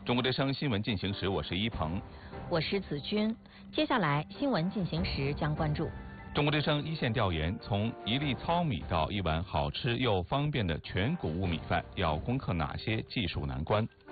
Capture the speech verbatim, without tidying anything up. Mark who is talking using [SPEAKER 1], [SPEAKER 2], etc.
[SPEAKER 1] 中国之声新闻进行时，我是一鹏，
[SPEAKER 2] 我是子君。接下来新闻进行时将关注
[SPEAKER 1] 中国之声一线调研：从一粒糙米到一碗好吃又方便的全谷物米饭，要攻克哪些技术难关？